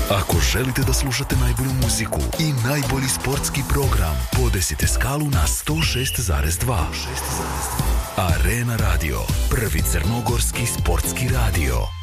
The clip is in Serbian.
Ako želite da slušate najbolju muziku i najbolji sportski program, podesite skalu na 106,2. Arena Radio, prvi crnogorski sportski radio.